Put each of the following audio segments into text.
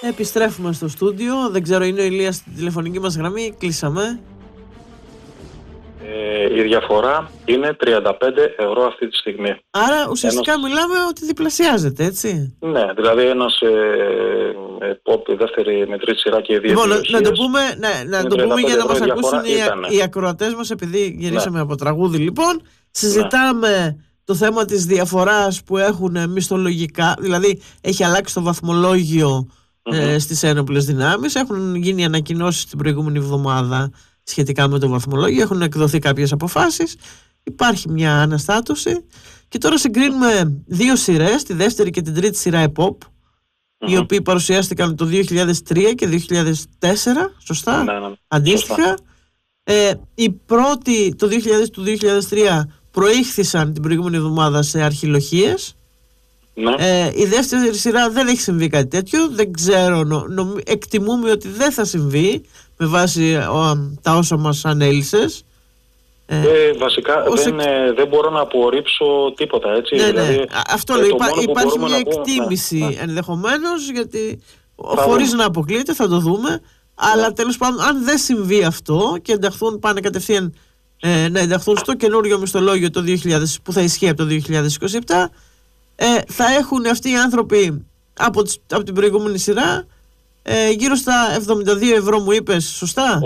Επιστρέφουμε στο στούντιο. Δεν ξέρω, είναι ο Ηλίας στην τηλεφωνική μας γραμμή. Κλείσαμε. Η διαφορά είναι 35 ευρώ αυτή τη στιγμή. Άρα ουσιαστικά μιλάμε ότι διπλασιάζεται, έτσι. Ναι, δηλαδή ένας pop δεύτερη με τρίτη σειρά και δύο. Λοιπόν, να το πούμε για να μας ακούσουν οι ακροατές μας, επειδή γυρίσαμε από τραγούδι. Λοιπόν, συζητάμε το θέμα της διαφοράς που έχουν μισθολογικά, δηλαδή έχει αλλάξει το βαθμολόγιο στις ένοπλες δυνάμεις. Έχουν γίνει ανακοινώσεις την προηγούμενη εβδομάδα σχετικά με το βαθμολόγιο, έχουν εκδοθεί κάποιες αποφάσεις, υπάρχει μια αναστάτωση και τώρα συγκρίνουμε δύο σειρές, τη δεύτερη και την τρίτη σειρά ΕΠΟΠ, οι οποίοι παρουσιάστηκαν το 2003 και 2004, σωστά, αντίστοιχα. Η πρώτη το 2003 προήχθησαν την προηγούμενη εβδομάδα σε αρχιλοχίες. Η δεύτερη σειρά δεν έχει συμβεί κάτι τέτοιο, δεν ξέρω, εκτιμούμε ότι δεν θα συμβεί με βάση τα όσα μας ανέλυσες. Βασικά δεν μπορώ να απορρίψω τίποτα, έτσι. Δηλαδή, αυτό λέω, υπάρχει μια εκτίμηση ενδεχομένως, γιατί χωρίς να αποκλείεται, θα το δούμε. Αλλά τέλος πάντων, αν δεν συμβεί αυτό και πάνε κατευθείαν να ενταχθούν στο καινούριο μισθολόγιο το 2000, που θα ισχύει από το 2027, θα έχουν αυτοί οι άνθρωποι από την προηγούμενη σειρά γύρω στα 72 ευρώ, μου είπες, σωστά?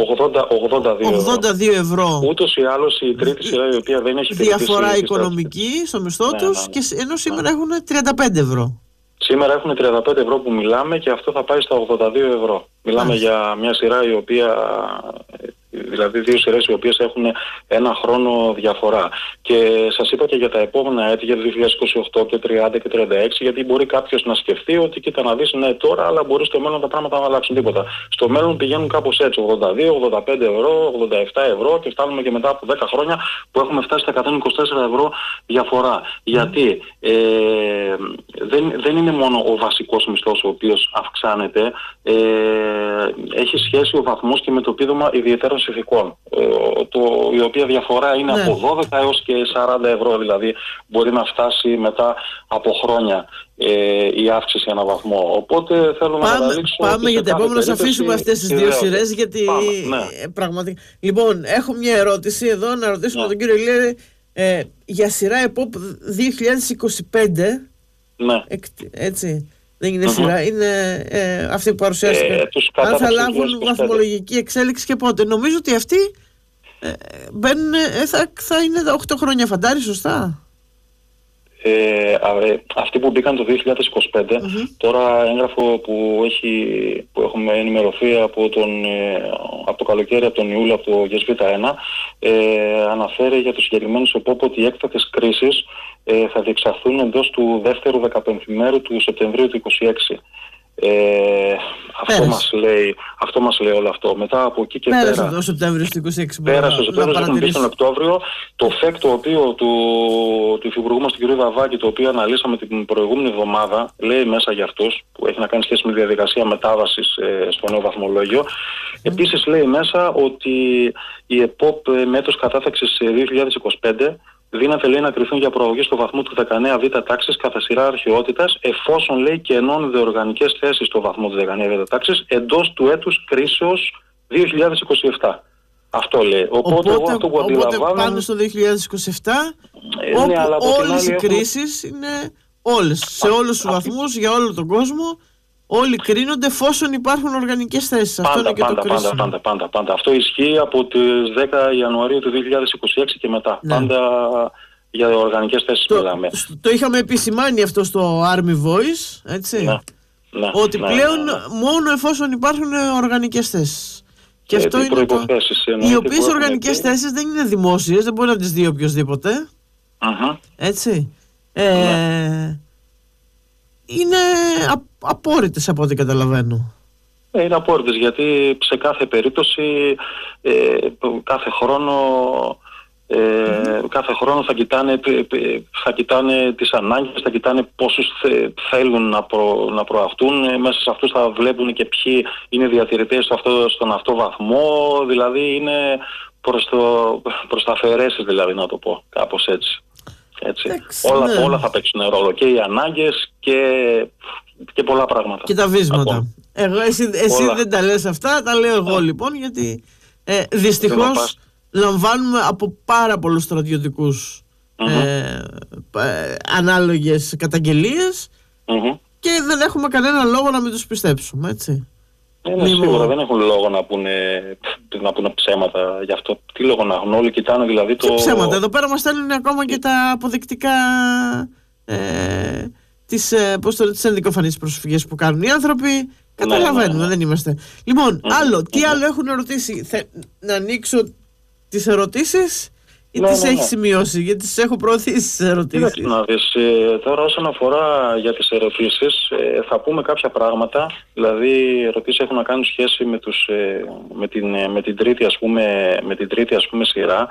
82 ευρώ. Ούτως ή άλλως η τρίτη σειρά, η οποία δεν έχει διαφορά οικονομική στο μισθό τους, και ενώ σήμερα έχουν 35 ευρώ. Σήμερα έχουν 35 ευρώ που μιλάμε και αυτό θα πάει στα 82 ευρώ. Μιλάμε για μια σειρά η οποία, δηλαδή δύο σειρές οι οποίες έχουν ένα χρόνο διαφορά. Και σας είπα και για τα επόμενα έτη, για το 2028 και 30 και 36, γιατί μπορεί κάποιος να σκεφτεί ότι κοίτα να δεις, ναι τώρα, αλλά μπορεί στο μέλλον τα πράγματα να αλλάξουν τίποτα. Στο μέλλον πηγαίνουν κάπως έτσι, 82, 85 ευρώ, 87 ευρώ και φτάνουμε και μετά από 10 χρόνια που έχουμε φτάσει στα 124 ευρώ διαφορά. Γιατί δεν είναι μόνο ο βασικός μισθός ο οποίος αυξάνεται, έχει σχέση ο βαθμός και με το επίδομα ιδιαίτερων συνθηκών, η οποία διαφορά είναι από 12 έως και 40 ευρώ, δηλαδή μπορεί να φτάσει μετά από χρόνια η αύξηση ένα βαθμό. Οπότε θέλω να καταλήξω. Πάμε για τα επόμενα, να αφήσουμε αυτές τις δύο σειρές, γιατί πραγματικά. Λοιπόν, έχω μια ερώτηση εδώ να ρωτήσουμε τον κύριο Ηλία για σειρά ΕΠΟΠ 2025. Έτσι. Δεν είναι σειρά, είναι αυτοί που παρουσιάστηκαν. Αν θα λάβουν βαθμολογική εξέλιξη και πότε? Νομίζω ότι αυτοί θα είναι 8 χρόνια φαντάρι, σωστά? Αυτοί που μπήκαν το 2025, τώρα έγγραφο που έχουμε ενημερωθεί από το καλοκαίρι, από τον Ιούλιο, από το ΓΕΣΒ1, αναφέρει για τους συγκεκριμένους ΕΠΟΠ ότι οι έκτακτες κρίσεις θα διεξαχθούν εντός του δεύτερου 15ημέρου του Σεπτεμβρίου του 2026. Αυτό μας λέει όλο αυτό. Μετά από εκεί και πέρα. Πέρασε το Σεπτέμβριο του 2026. Πέρασε ο Σεπτέμβριος, έχουμε μπει στον Οκτώβριο. Το ΦΕΚ το οποίο του υφυπουργού μας, του κ. Δαβάκη, το οποίο αναλύσαμε την προηγούμενη εβδομάδα, λέει μέσα για αυτούς, που έχει να κάνει σχέση με τη διαδικασία μετάβασης στο νέο βαθμολόγιο. Επίσης λέει μέσα ότι η ΕΠΟΠ με έτος κατάταξης 2025 δύναται, λέει, να κρυθούν για προαγωγή στο βαθμό του 19β τάξης κατά σειρά αρχαιότητας, εφόσον, λέει, και ενώνονται οργανικές θέσεις στο βαθμό του 19β τάξης εντός του έτους κρίσεως 2027. Αυτό λέει. Οπότε εγώ αυτό που αντιλαμβάνομαι. Πάνω στο 2027, όπου όλες οι κρίσεις είναι όλες, σε όλους τους βαθμούς, για όλο τον κόσμο. Όλοι κρίνονται εφόσον υπάρχουν οργανικές θέσεις. Αυτό είναι και το κρίσιμο. Πάντα. Αυτό ισχύει από τις 10 Ιανουαρίου του 2026 και μετά. Πάντα για οργανικές θέσεις μιλάμε. Το είχαμε επισημάνει αυτό στο Army Voice, έτσι. Ότι πλέον μόνο εφόσον υπάρχουν οργανικές θέσεις. Και αυτό είναι οι οποίες οργανικές θέσεις δεν είναι δημόσιες, δεν μπορεί να τις δει οποιοσδήποτε. Έτσι. Είναι απόρριτες από ό,τι καταλαβαίνω. Είναι απόρριτες, γιατί σε κάθε περίπτωση κάθε χρόνο θα κοιτάνε τις ανάγκες, θα κοιτάνε πόσους θέλουν να προαχτούν. Μέσα σε αυτούς θα βλέπουν και ποιοι είναι διατηρητές στον αυτό βαθμό. Δηλαδή είναι προς τα αφαιρέσεις, δηλαδή, να το πω κάπως έτσι. Όλα θα παίξουν ρόλο, και οι ανάγκες και πολλά πράγματα. Και τα βίσματα. Εσύ δεν τα λες αυτά, τα λέω εγώ λοιπόν, γιατί δυστυχώς λαμβάνουμε από πάρα πολλούς στρατιωτικούς ανάλογες καταγγελίες και δεν έχουμε κανένα λόγο να μην τους πιστέψουμε, έτσι. Σίγουρα δεν έχουν λόγο να πούνε ψέματα γι' αυτό. Τι λόγο να έχουν, όλοι κοιτάνε δηλαδή το... ψέματα, εδώ πέρα μας στέλνουν ακόμα και τα αποδεικτικά τις ενδικοφανείς προσφυγές που κάνουν οι άνθρωποι. Καταλαβαίνουμε, δεν είμαστε. Λοιπόν, τι άλλο έχουν ρωτήσει? Να ανοίξω τις ερωτήσεις ή τις έχεις σημειώσει? Γιατί τις έχω προωθήσει τις ερωτήσεις. Κοίταξε να δεις, τώρα όσον αφορά για τις ερωτήσεις, θα πούμε κάποια πράγματα. Δηλαδή οι ερωτήσεις έχουν να κάνουν σχέση με την τρίτη ας πούμε σειρά.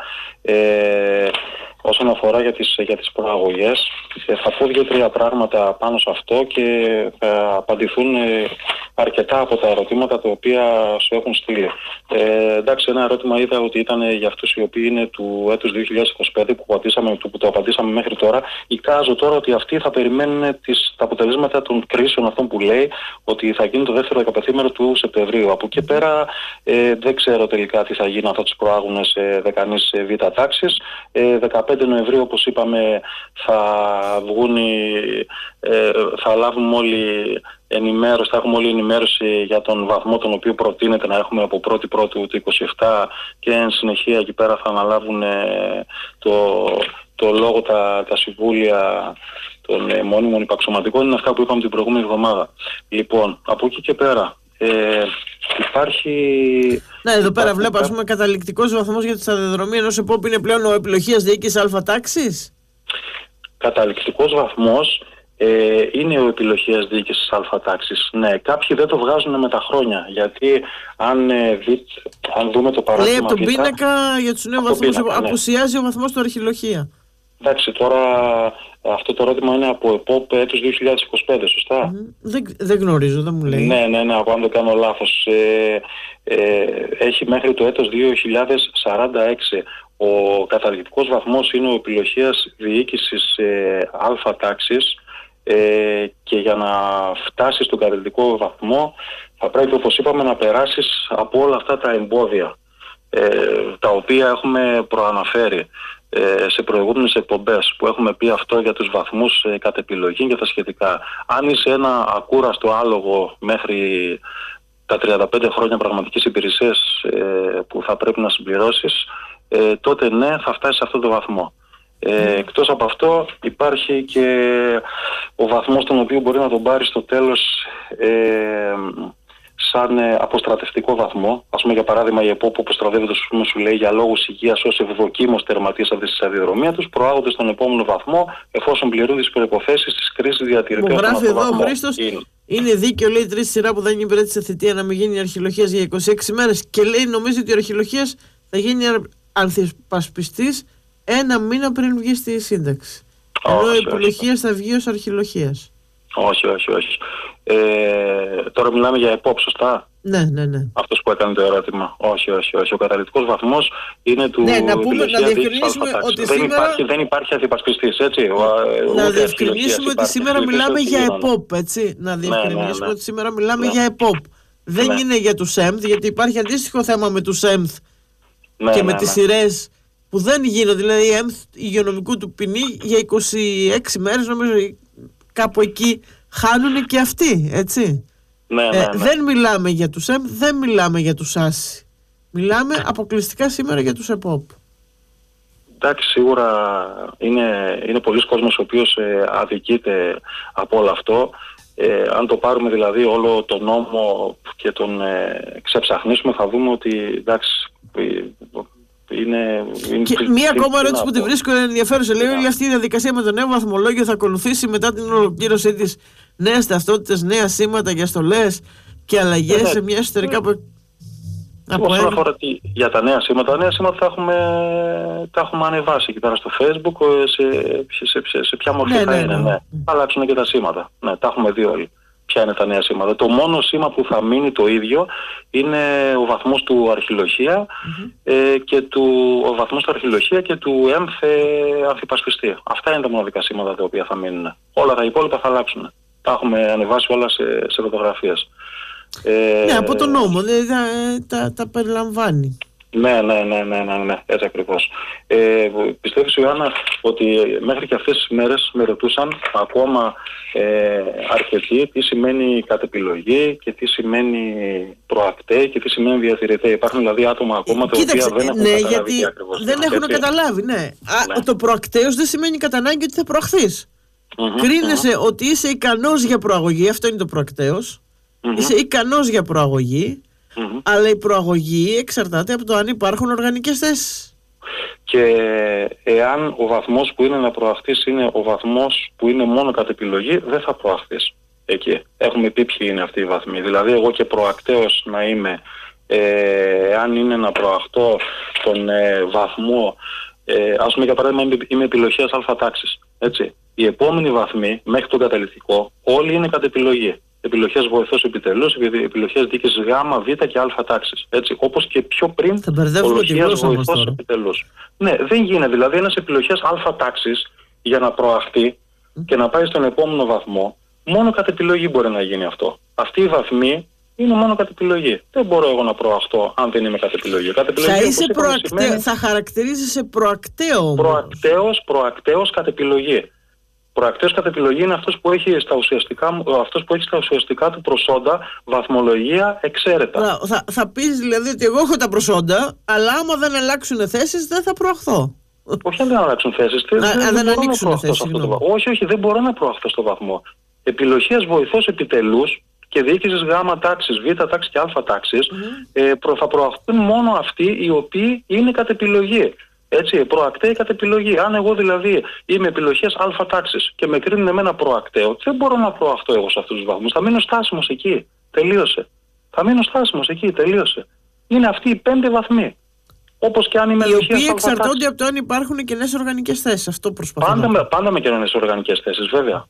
Όσον αφορά για τις προαγωγές, θα πω 2-3 πράγματα πάνω σε αυτό και θα απαντηθούν αρκετά από τα ερωτήματα τα οποία σου έχουν στείλει. Εντάξει, ένα ερώτημα είδα ότι ήταν για αυτούς οι οποίοι είναι του έτους 2025 που το απαντήσαμε μέχρι τώρα. Εικάζω τώρα ότι αυτοί θα περιμένουν τα αποτελέσματα των κρίσεων αυτών που λέει ότι θα γίνει το δεύτερο 15ήμερο του Σεπτεμβρίου. Από εκεί πέρα δεν ξέρω τελικά τι θα γίνει αν θα τους προάγουν σε δεκανής β' τάξης. 15 Νοεμβρίου, όπως είπαμε, θα λάβουμε όλοι ενημέρωση, θα έχουμε όλη ενημέρωση για τον βαθμό τον οποίο προτείνεται να έχουμε από 1η Πρώτου του 27 και εν συνεχεία εκεί πέρα θα αναλάβουν το λόγο τα συμβούλια των μόνιμων υπαξωματικών. Είναι αυτά που είπαμε την προηγούμενη εβδομάδα. Λοιπόν, από εκεί και πέρα υπάρχει... Ναι, εδώ πέρα βλέπω, ας πούμε, καταληκτικός βαθμός για τη σταδιοδρομία ενός ΕΠΟΠ είναι πλέον ο επιλογίας διοίκησης α τάξης. Καταληκτικός βαθμός είναι ο επιλογίας διοίκησης α τάξης. Ναι, κάποιοι δεν το βγάζουν με τα χρόνια, γιατί αν δούμε το παράδειγμα... Λέει από τον πίνακα για τους νέους βαθμούς απουσιάζει ο βαθμός του αρχιλοχεία. Εντάξει, τώρα αυτό το ερώτημα είναι από ΕΠΟΠ έτους 2025, σωστά? Δεν γνωρίζω, δεν μου λέει. Ναι, αν δεν κάνω λάθος. Έχει μέχρι το έτος 2046. Ο καταληκτικός βαθμός είναι ο επιλογίας διοίκησης α τάξης και για να φτάσεις στον καταληκτικό βαθμό θα πρέπει, όπως είπαμε, να περάσεις από όλα αυτά τα εμπόδια τα οποία έχουμε προαναφέρει σε προηγούμενες εκπομπές, που έχουμε πει αυτό για τους βαθμούς κατ' επιλογή και τα σχετικά. Αν είσαι ένα ακούραστο άλογο μέχρι τα 35 χρόνια πραγματικής υπηρεσίας που θα πρέπει να συμπληρώσεις, τότε ναι, θα φτάσεις σε αυτό το βαθμό. Εκτός από αυτό υπάρχει και ο βαθμός τον οποίο μπορεί να τον πάρει στο τέλος σαν αποστρατευτικό βαθμό. Ας πούμε, για παράδειγμα, η ΕΠΟΠ που αποστρατεύεται, σου λέει, για λόγους υγείας ως ευδοκίμως τερματίσανται στη σταδιοδρομία τους, προάγονται στον επόμενο βαθμό εφόσον πληρούν τις προϋποθέσεις της κρίσης διατηρητών. Μου γράφει εδώ ο Χρήστος, είναι δίκαιο, λέει, τρίτη σειρά που δεν υπηρέτησε θητεία να μην γίνει η αρχιλοχίας για 26 μέρες και λέει, νομίζει ότι η αρχιλοχίας θα γίνει ανθυπασπιστής 1 μήνα πριν βγει στη σύνταξη. Ενώ η επιλογίας θα βγει ως αρχιλοχίας. Όχι. Τώρα μιλάμε για ΕΠΟΠ, σωστά? Ναι. Αυτός που έκανε το ερώτημα. Όχι. Ο καταληκτικός βαθμός είναι του... Ναι, να διευκρινίσουμε ότι δεν υπάρχει ανθυπασπιστής, έτσι. Να διευκρινίσουμε ότι σήμερα μιλάμε για ΕΠΟΠ, έτσι. Να διευκρινίσουμε ότι σήμερα μιλάμε για ΕΠΟΠ. Δεν είναι για τους ΕΜΘ, γιατί υπάρχει αντίστοιχο θέμα με τους ΕΜΘ και με τις σειρές που δεν γίνονται. Δηλαδή η ΕΜΘ υγειονομικού του ποινή για 26 μέρες, νομίζω κάπου εκεί χάνουν και αυτοί, έτσι. Ναι. Δεν μιλάμε για τους ΕΜ, δεν μιλάμε για τους ΆΣΙ. Μιλάμε αποκλειστικά σήμερα για τους ΕΠΟΠ. Εντάξει, σίγουρα είναι πολλοί κόσμος ο οποίος αδικείται από όλο αυτό. Αν το πάρουμε δηλαδή όλο τον νόμο και τον ξεψαχνίσουμε, θα δούμε ότι εντάξει... Μία ακόμα ερώτηση που τη βρίσκω ενδιαφέρουσα. Λέει, όλη αυτή η διαδικασία με το νέο βαθμολόγιο θα ακολουθήσει μετά την ολοκλήρωσή της νέες ταυτότητες, νέα σήματα για στολές και αλλαγές σε μια εσωτερικά όσον αφορά για τα νέα σήματα τα έχουμε ανεβάσει εκεί πέρα στο Facebook σε ποια μορφή θα είναι. Ναι. Θα αλλάξουν και τα σήματα. Ναι, τα έχουμε δει όλοι. Ποια είναι τα νέα σήματα. Το μόνο σήμα που θα μείνει το ίδιο είναι ο βαθμός του αρχιλοχεία και ο βαθμός του αρχιλοχεία και του ΕΜΘ ανθυπασπιστή. Αυτά είναι τα μοναδικά σήματα τα οποία θα μείνουν. Όλα τα υπόλοιπα θα αλλάξουν. Τα έχουμε ανεβάσει όλα σε φωτογραφίες. Ναι, από τον νόμο, τα περιλαμβάνει. Ναι, έτσι ακριβώς. Πιστεύεις, Ιωάννα, ότι μέχρι και αυτές τις μέρες με ρωτούσαν ακόμα αρκετοί τι σημαίνει κατ' επιλογή και τι σημαίνει προακτέ και τι σημαίνει διατηρητέ. Υπάρχουν δηλαδή άτομα ακόμα τα οποία δεν έχουν καταλάβει τι ακριβώς. Δεν έχουν καταλάβει, ναι. Το προακτέος δεν σημαίνει κατά ανάγκη ότι θα προαχθείς. Κρίνεσαι ότι είσαι ικανός για προαγωγή, αυτό είναι το προακτέος. Είσαι ικανός για προαγωγή. Αλλά η προαγωγή εξαρτάται από το αν υπάρχουν οργανικές θέσεις. Και εάν ο βαθμός που είναι να προαχθείς είναι ο βαθμός που είναι μόνο κατ' επιλογή, δεν θα προαχθείς εκεί. Έχουμε πει ποιοι είναι αυτοί οι βαθμοί. Δηλαδή εγώ και προακτέως να είμαι, αν είναι να προαχθώ τον βαθμό, ας πούμε για παράδειγμα είμαι επιλογίας α τάξης, έτσι. Οι επόμενοι βαθμοί μέχρι τον καταληκτικό όλοι είναι κατ' επιλογή. Επιλογές βοηθός επιτελούς, επιλογές δίκης Γ, Β και Α τάξης. Έτσι, όπως και πιο πριν, ολογίας βοηθός επιτελούς. Ναι, δεν γίνεται. Δηλαδή, ένας επιλογές Α τάξης για να προαχθεί και να πάει στον επόμενο βαθμό, μόνο κατ' επιλογή μπορεί να γίνει αυτό. Αυτοί οι βαθμοί είναι μόνο κατ' επιλογή. Δεν μπορώ εγώ να προαχθώ αν δεν είμαι κατ' επιλογή. Θα χαρακτηρίζεσαι προακτέο. Προακτέος κατ' επιλογή. Προακτέος κατ' επιλογή είναι αυτός που έχει στα ουσιαστικά του προσόντα βαθμολογία εξαίρετα. Θα πεις δηλαδή ότι εγώ έχω τα προσόντα, αλλά άμα δεν αλλάξουν θέσεις δεν θα προαχθώ. Όχι αν δεν αλλάξουν θέσεις. Δεν ανοίξουν θέσεις. Όχι, δεν μπορώ να προαχθώ στο βαθμό. Επιλογίας βοηθός επιτελούς και διοίκησης Γ τάξης, Β τάξης και Α τάξης θα προαχθούν μόνο αυτοί οι οποίοι είναι κατ' επιλογή. Έτσι, προακτέοι κατ' επιλογή. Αν εγώ δηλαδή είμαι επιλογές α τάξης και με κρίνουν εμένα προακτέο, δεν μπορώ να προαχθώ εγώ σε αυτούς τους βαθμούς. Θα μείνω στάσιμος εκεί. Τελείωσε. Είναι αυτοί οι 5 βαθμοί. Όπως και αν είμαι οι οποίοι εξαρτώνται από το αν υπάρχουν κενές οργανικές θέσεις. Αυτό προσπαθώ. Πάντα με κενές οργανικές θέσεις, βέβαια.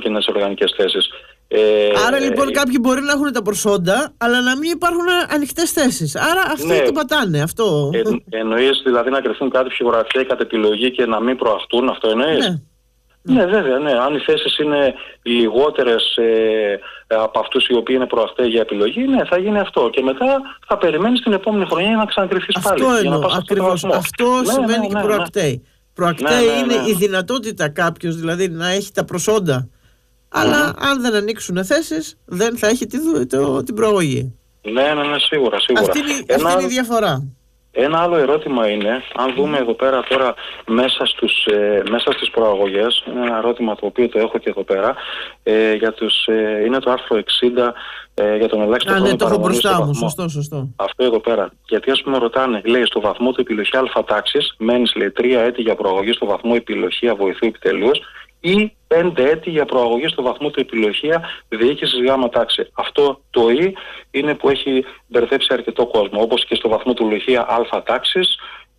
Άρα λοιπόν κάποιοι μπορεί να έχουν τα προσόντα, αλλά να μην υπάρχουν ανοιχτές θέσεις. Άρα αυτοί την πατάνε. Αυτό. Εννοείς δηλαδή να κρυφθούν κάτι προακτέοι κατ' επιλογή και να μην προαχθούν, αυτό εννοείς? Ναι, βέβαια, ναι. Αν οι θέσεις είναι λιγότερες από αυτούς οι οποίοι είναι προαχθέοι για επιλογή, ναι, θα γίνει αυτό. Και μετά θα περιμένεις την επόμενη χρονιά να ξανακρυφθείς πάλι. Αυτό εννοώ, ακριβώς. Αυτό σημαίνει και προακτέοι. Προακτέοι είναι η δυνατότητα κάποιος δηλαδή να έχει τα προσόντα. Αλλά αν δεν ανοίξουν θέσεις, δεν θα έχει την προαγωγή. Ναι, σίγουρα. Αυτή είναι η διαφορά. Ένα άλλο ερώτημα είναι, αν δούμε εδώ πέρα τώρα μέσα στις προαγωγές, είναι ένα ερώτημα το οποίο το έχω και εδώ πέρα, είναι το άρθρο 60 για τον ελάχιστο χρόνο παραμονής στο βαθμό. Σωστό. Αυτό εδώ πέρα. Γιατί ας πούμε ρωτάνε, λέει στο βαθμό του επιλογή α τάξης, μένεις λέει 3 έτη για προαγωγή στο βαθμό επιλογία βοηθού επιτελούς ή 5 έτη για προαγωγή στο βαθμό του επιλογία διοίκησης Γ τάξη. Αυτό το «ή» είναι που έχει μπερδέψει αρκετό κόσμο. Όπως και στο βαθμό του λογία α τάξης,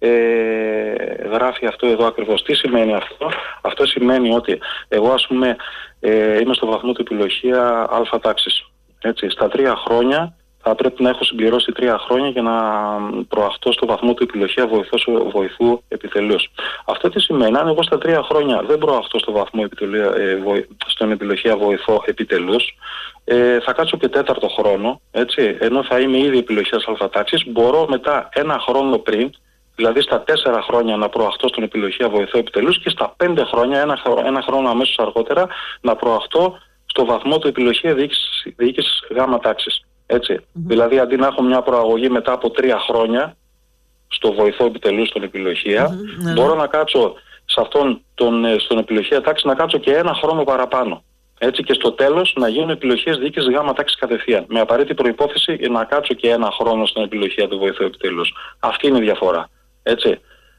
γράφει αυτό εδώ ακριβώς. Τι σημαίνει αυτό? Αυτό σημαίνει ότι εγώ ας πούμε είμαι στο βαθμό του επιλογία α τάξης. Έτσι, στα 3 χρόνια θα πρέπει να έχω συμπληρώσει 3 χρόνια για να προαχθώ στο βαθμό του επιλογία βοηθού επιτελούς. Αυτό τι σημαίνει? Αν εγώ στα 3 χρόνια δεν προαχθώ στο βαθμό στον επιλογία βοηθό επιτελούς, θα κάτσω και 4ο χρόνο, έτσι, ενώ θα είμαι ήδη επιλογίας α τάξης, μπορώ μετά 1 χρόνο πριν, δηλαδή στα 4 χρόνια να προαχθώ στον επιλογία βοηθό επιτελούς και στα 5 χρόνια, ένα χρόνο αμέσως αργότερα, να προαχθώ στο βαθμό του επιλογία διοίκησης Γ τάξης. Έτσι. Δηλαδή αντί να έχω μια προαγωγή μετά από 3 χρόνια στο βοηθό επιτελούς στον επιλογία, μπορώ να κάτσω σε αυτόν στον επιλογία τάξη να κάτσω και 1 χρόνο παραπάνω. Έτσι, και στο τέλος να γίνουν επιλογές διοίκησης Γ τάξης κατευθείαν. Με απαραίτητη προϋπόθεση να κάτσω και 1 χρόνο στην επιλογία του βοηθού επιτελούς. Αυτή είναι η διαφορά. Έτσι.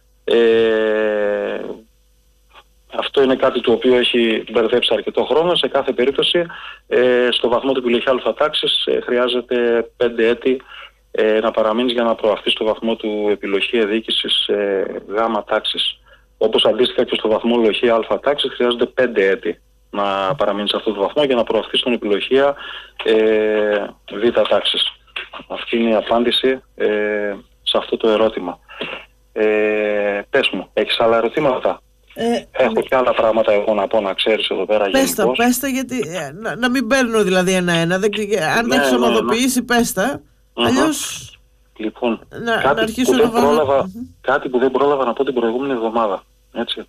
Αυτό είναι κάτι το οποίο έχει μπερδέψει αρκετό χρόνο. Σε κάθε περίπτωση, στο βαθμό του επιλογή α τάξης χρειάζεται 5 έτη να παραμείνεις για να προαχθείς στο βαθμό του επιλογή διοίκησης Γ τάξης. Όπως αντίστοιχα και στο βαθμό λογία α τάξης χρειάζεται 5 έτη να παραμείνεις σε αυτό το βαθμό για να προαχθείς στον επιλογία Β τάξης. Αυτή είναι η απάντηση σε αυτό το ερώτημα. Πες μου, έχεις άλλα ερωτήματα? Έχω και άλλα πράγματα εγώ να πω, να ξέρεις εδώ πέρα. Πες τα, γιατί να μην παίρνω δηλαδή ένα-ένα. Αν δεν έχεις ομαδοποιήσει, πες τα. Αλλιώς λοιπόν, να αρχίσω να βάλω. Κάτι που δεν πρόλαβα να πω την προηγούμενη εβδομάδα. Έτσι.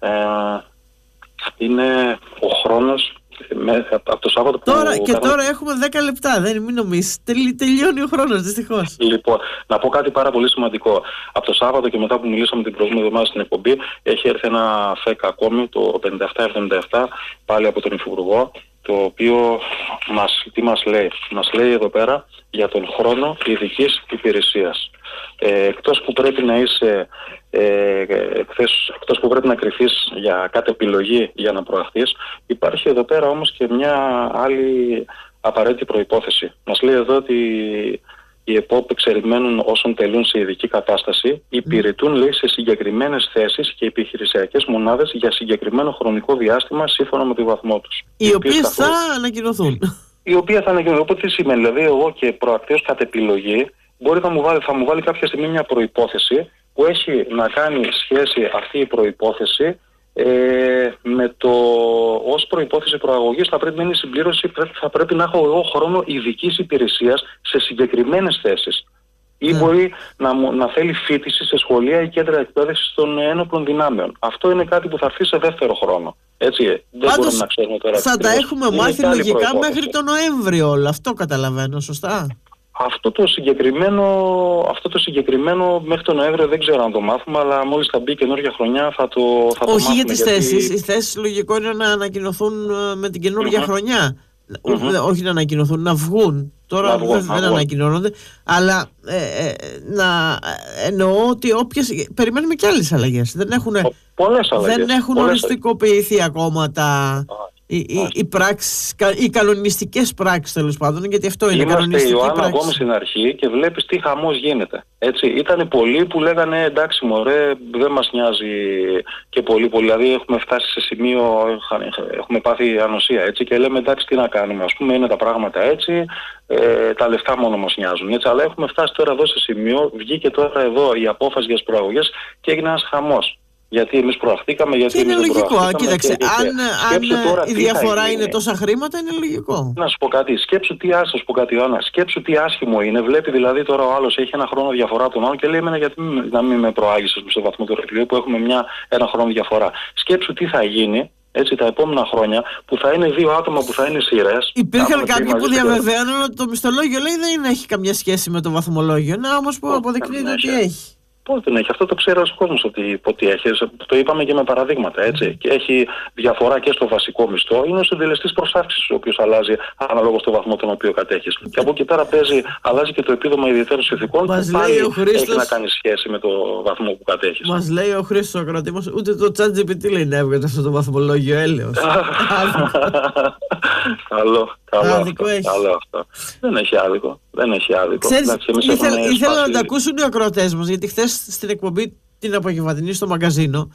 Είναι ο χρόνος από το Σάββατο που τώρα έχουμε 10 λεπτά, μην νομίζεις. Τελειώνει ο χρόνος, δυστυχώς. Λοιπόν, να πω κάτι πάρα πολύ σημαντικό. Από το Σάββατο και μετά που μιλήσαμε την προηγούμενη εβδομάδα στην εκπομπή, έχει έρθει ένα ΦΕΚ ακόμη, το 5777, πάλι από τον Υφυπουργό, το οποίο τι μας λέει. Μας λέει εδώ πέρα για τον χρόνο ειδικής υπηρεσίας. Εκτός που πρέπει να είσαι, εκτός που πρέπει να κρυφείς για κάθε επιλογή για να προαχθείς, υπάρχει εδώ πέρα όμως και μια άλλη απαραίτητη προϋπόθεση. Μας λέει εδώ ότι οι ΕΠΟΠ εξερριμμένων όσων τελούν σε ειδική κατάσταση υπηρετούν, λέει, σε συγκεκριμένες θέσεις και επιχειρησιακές μονάδες για συγκεκριμένο χρονικό διάστημα σύμφωνα με το βαθμό τους. Οι οποίες θα ανακοινωθούν. Οι οποίες θα ανακοινωθούν. Οπότε τι σημαίνει, δηλαδή εγώ και προακτέως κατ' επιλογή μπορεί θα μου βάλει κάποια στιγμή μια προϋπόθεση που έχει να κάνει σχέση αυτή η προϋπόθεση με το ως προϋπόθεση προαγωγής θα πρέπει να είναι η συμπλήρωση, θα πρέπει να έχω εγώ χρόνο ειδικής υπηρεσίας σε συγκεκριμένες θέσεις. Ή μπορεί να θέλει φοιτηση σε σχολεία ή κέντρα εκπαίδευσης των ένοπλων δυνάμεων. Αυτό είναι κάτι που θα έρθει σε δεύτερο χρόνο. Έτσι, δεν μπορούμε να ξέρουμε τώρα. Θα τα έχουμε μάθει λογικά μέχρι τον Νοέμβριο όλα. Αυτό καταλαβαίνω, σωστά. Αυτό το συγκεκριμένο μέχρι τον Νοέμβριο δεν ξέρω αν το μάθουμε, αλλά μόλις θα μπει καινούργια χρονιά θα το μάθουμε. Όχι για τις θέσεις. Οι θέσεις λογικό είναι να ανακοινωθούν με την καινούργια χρονιά. Όχι να ανακοινωθούν, να βγουν. Τώρα δεν ανακοινώνονται. Αλλά εννοώ ότι περιμένουμε και άλλες αλλαγές. Δεν έχουν οριστικοποιηθεί ακόμα οι κανονιστικές πράξεις, τέλος πάντων, γιατί αυτό είναι κανονιστική πράξη. Είμαστε Ιωάννα ακόμη στην αρχή και βλέπεις τι χαμός γίνεται. Έτσι, ήταν πολλοί που λέγανε εντάξει μωρέ, δεν μας νοιάζει και πολύ. Δηλαδή έχουμε φτάσει σε σημείο, έχουμε πάθει ανοσία, έτσι, και λέμε εντάξει τι να κάνουμε, ας πούμε είναι τα πράγματα έτσι, τα λεφτά μόνο μας νοιάζουν, έτσι, αλλά έχουμε φτάσει τώρα εδώ σε σημείο, βγήκε τώρα εδώ η απόφαση για τις προαγωγές και έγινε ένας χαμός. Γιατί εμείς προαχθήκαμε, γιατί είναι λογικό. Κοίταξε, αν η διαφορά είναι τόσα χρήματα, είναι λογικό. Να σου πω κάτι, σκέψου τι Ιωάννα, σκέψου τι άσχημο είναι. Βλέπει δηλαδή τώρα ο άλλος έχει ένα χρόνο διαφορά από τον άλλον και λέει εμένα γιατί να μην με προάγησες στο βαθμό του ρεκλίου που έχουμε ένα χρόνο διαφορά. Σκέψου τι θα γίνει. Έτσι, τα επόμενα χρόνια που θα είναι δύο άτομα που θα είναι σειρές. Υπήρχαν κάποιοι που διαβεβαίωναν ότι το μισθολόγιο λέει δεν έχει καμιά σχέση με το βαθμολόγιο. Να όμως που αποδεικνύεται ότι έχει. Πώς δεν έχει, αυτό το ξέρει ο κόσμος ότι έχει. Το είπαμε και με παραδείγματα, έτσι. Και έχει διαφορά και στο βασικό μισθό. Είναι ο συντελεστής προσάυξησης ο οποίος αλλάζει αναλόγως στο βαθμό τον οποίο κατέχεις. Και από εκεί πέρα αλλάζει και το επίδομα ιδιαίτερων συνθηκών που πάλι έχει να κάνει σχέση με το βαθμό που κατέχεις. Μας λέει ο Χρήστος ο Κρατήμος, ούτε το ChatGPT λέει να έβγαινε αυτό το βαθμολόγιο, έλεος. Καλό αυτό. Δεν έχει άδικο. Ξέρεις, ήθελα να τα ακούσουν οι ακροατές μας, γιατί χθες στην εκπομπή την απογευματινή στο μαγκαζίνο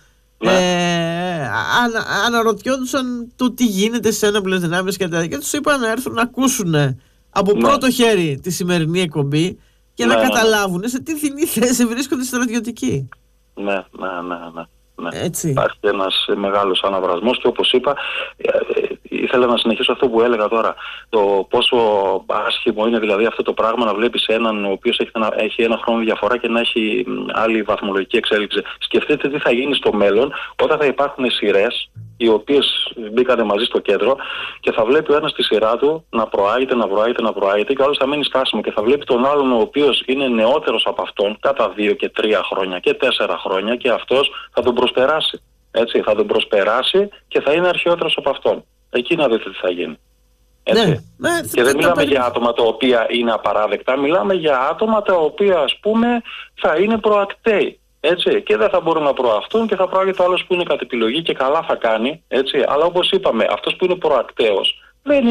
αναρωτιόντουσαν το τι γίνεται στις ένοπλες δυνάμεις και τους είπαν να έρθουν να ακούσουν από πρώτο χέρι τη σημερινή εκπομπή και να καταλάβουν σε τι θηνή θέση βρίσκονται οι στρατιωτικοί. Ναι. Υπάρχει ένας μεγάλος αναβρασμός και όπως είπα ήθελα να συνεχίσω αυτό που έλεγα τώρα, το πόσο άσχημο είναι δηλαδή αυτό το πράγμα να βλέπεις έναν ο οποίος έχει ένα χρόνο διαφορά και να έχει άλλη βαθμολογική εξέλιξη. Σκεφτείτε τι θα γίνει στο μέλλον όταν θα υπάρχουν σειρές οι οποίες μπήκανε μαζί στο κέντρο και θα βλέπει ο ένας τη σειρά του να προάγεται και ο άλλος θα μείνει στάσιμο και θα βλέπει τον άλλον ο οποίος είναι νεότερος από αυτόν κατά 2 και 3 χρόνια και 4 χρόνια και αυτός θα τον προσπεράσει. Έτσι, θα τον προσπεράσει και θα είναι αρχαιότερος από αυτόν. Εκεί να δείτε τι θα γίνει. Έτσι. Και δεν μιλάμε για άτομα τα οποία είναι απαράδεκτα, μιλάμε για άτομα τα οποία ας πούμε θα είναι προακτέοι. Έτσι, και δεν θα μπορούν να προαχθούν και θα προάγεται ο άλλος που είναι κατ' επιλογή και καλά θα κάνει. Έτσι, αλλά όπως είπαμε, αυτός που είναι προακτέος δεν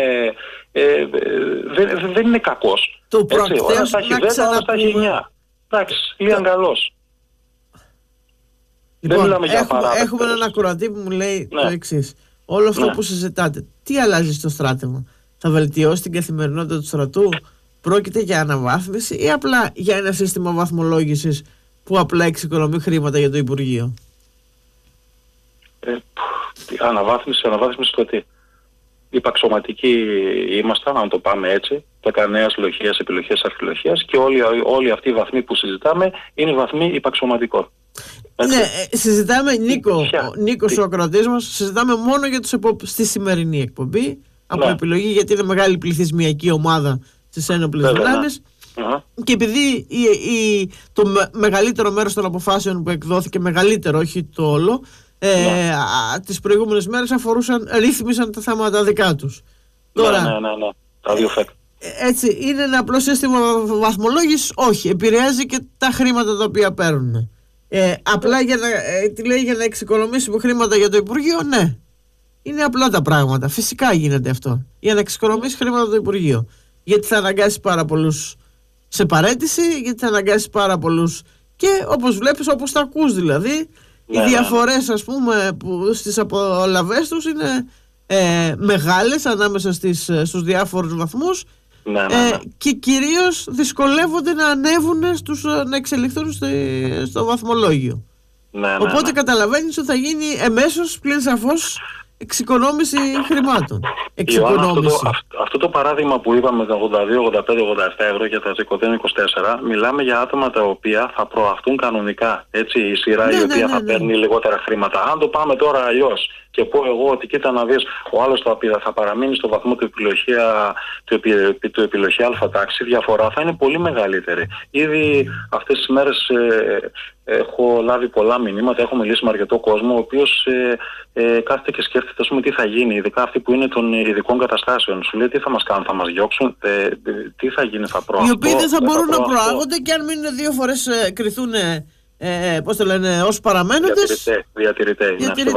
είναι κακός. Το προακτέος, ο ένας θα έχει 10, ο άλλος θα έχει 9. Εντάξει, λίγαν καλός. Λοιπόν, έχουμε έναν ακροατή που μου λέει το εξής. Όλο αυτό που συζητάτε, τι αλλάζει στο στράτευμα? Θα βελτιώσει την καθημερινότητα του στρατού? Πρόκειται για αναβάθμιση ή απλά για ένα σύστημα βαθμολόγησης που απλά εξοικονομεί χρήματα για το Υπουργείο? Αναβάθμιση στο τι? Υπαξωματικοί ήμασταν, αν το πάμε έτσι, 19 συλλογίες, επιλογές, αρχαιολογίες, και όλοι αυτοί οι βαθμοί που συζητάμε είναι βαθμοί υπαξωματικών. Ναι, συζητάμε, Νίκος ο ακροατής μας, συζητάμε μόνο για τους στη σημερινή εκπομπή, από επιλογή, γιατί είναι μεγάλη πληθυσμιακή ομάδα στις ένοπλες δυνάμεις. Και επειδή το μεγαλύτερο μέρος των αποφάσεων που εκδόθηκε, μεγαλύτερο, όχι το όλο, τις προηγούμενες μέρες ρύθμισαν τα θέματα δικά τους. Τώρα, τα δύο φέκ. Έτσι, είναι ένα απλό σύστημα βαθμολόγησης? Όχι, επηρεάζει και τα χρήματα τα οποία παίρνουν. Απλά για να εξοικονομήσουμε χρήματα για το Υπουργείο, ναι. Είναι απλά τα πράγματα. Φυσικά γίνεται αυτό. Για να εξοικονομήσει χρήματα το Υπουργείο. Γιατί θα αναγκάσει πάρα πολλούς σε παραίτηση, γιατί θα αναγκάσει πάρα πολλούς, και όπως βλέπεις, όπως τα ακούς δηλαδή, οι διαφορές, ας πούμε, που στις απολαβές τους είναι μεγάλες ανάμεσα στους διάφορους βαθμούς. Και κυρίως δυσκολεύονται να ανέβουν να εξελιχθούν στο βαθμολόγιο. Οπότε καταλαβαίνεις ότι θα γίνει εμέσως, πλην σαφώς, εξοικονόμηση χρημάτων. Αυτό το παράδειγμα που είπαμε, τα 82, 85, 87 ευρώ για τα οικοδόμημα 24, μιλάμε για άτομα τα οποία θα προαχθούν κανονικά. Έτσι, η σειρά η οποία θα παίρνει λιγότερα χρήματα. Αν το πάμε τώρα αλλιώς και πω εγώ ότι κοίτα να δεις, ο άλλος θα παραμείνει στο βαθμό του επιλογή α τάξη, διαφορά θα είναι πολύ μεγαλύτερη. Ήδη αυτές τις μέρες έχω λάβει πολλά μηνύματα, έχω μιλήσει με αρκετό κόσμο, ο οποίος κάθεται και σκέφτεται, ας πούμε, τι θα γίνει, ειδικά αυτοί που είναι των ειδικών καταστάσεων. Σου λέει τι θα μας κάνουν, θα μας διώξουν, τι θα γίνει, θα προαχθώ. Οι οποίοι δεν θα μπορούν να προάγονται, και αν μείνουν 2 φορές κρυθούν, πώς το λένε, ως παραμένοντες. Διατηρητέοι.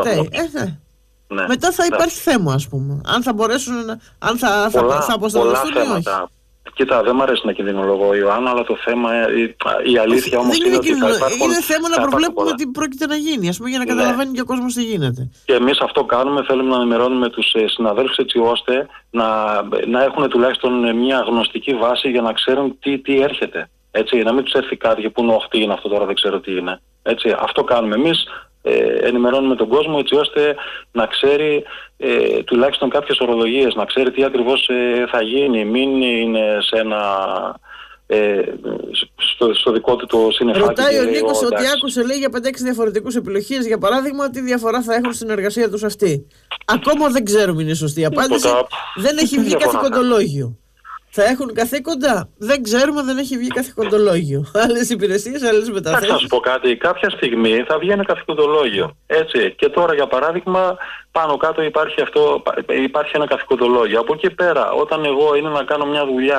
Ναι. Μετά θα υπάρχει θέμα, ας πούμε. Αν θα μπορέσουν, αν θα αποσταθούν ή όχι. Κοίτα, δεν μου αρέσει να κινδυνολογώ, Ιωάννα, αλλά το θέμα, η αλήθεια όμως είναι ότι θα υπάρχουν. Είναι θέμα να προβλέπουμε τι πρόκειται να γίνει, ας πούμε, για να καταλαβαίνει και ο κόσμος τι γίνεται. Και εμείς αυτό κάνουμε, θέλουμε να ενημερώνουμε τους συναδέλφους, έτσι ώστε να έχουν τουλάχιστον μια γνωστική βάση για να ξέρουν τι έρχεται. Έτσι, να μην τους έρθει κάτι που είναι τι είναι αυτό τώρα, δεν ξέρω τι είναι. Έτσι, αυτό κάνουμε εμείς. Ενημερώνουμε τον κόσμο έτσι ώστε να ξέρει τουλάχιστον κάποιες ορολογίες, να ξέρει τι ακριβώς θα γίνει, μην είναι σε στο δικό του το συννεφάκι. Ρωτάει ο Νίκος ότι άκουσε, λέει, για 5-6 διαφορετικούς επιλογές, για παράδειγμα, τι διαφορά θα έχουν στην εργασία τους αυτοί. Ακόμα δεν ξέρουμε, είναι η σωστή απάντηση. Δεν έχει βγει καθηκοντολόγιο. Θα έχουν καθήκοντα? Δεν ξέρουμε, δεν έχει βγει καθηκοντολόγιο. Άλλες υπηρεσίες, άλλες μεταθέσεις. Θα σας πω κάτι, κάποια στιγμή θα βγει ένα καθηκοντολόγιο. Έτσι. Και τώρα, για παράδειγμα, πάνω κάτω υπάρχει ένα καθηκοντολόγιο. Από εκεί πέρα, όταν εγώ είναι να κάνω μια δουλειά